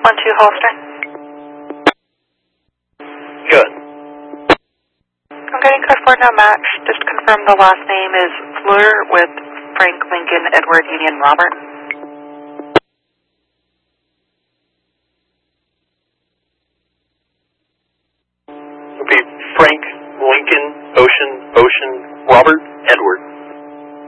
612 Holster. Good. I'm getting code 4 now match. Just to confirm the last name is Fleur with Frank, Lincoln, Edward, Union, Robert. It'll be Frank, Lincoln, Ocean, Robert, Edward.